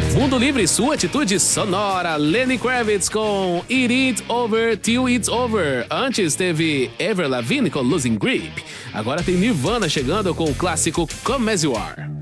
Mundo Livre, sua atitude sonora. Lenny Kravitz com It Ain't Over Till It's Over. Antes teve Avril Lavigne com Losing Grip. Agora tem Nirvana chegando com o clássico Come As You Are.